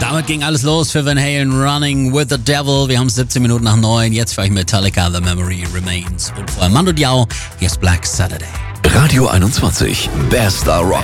Damit ging alles los für Van Halen, Running with the Devil. Wir haben 17 Minuten nach 9. Jetzt für euch Metallica, The Memory Remains. Und vorher Mando Diao, hier ist Black Saturday. Radio 21, bester Rock.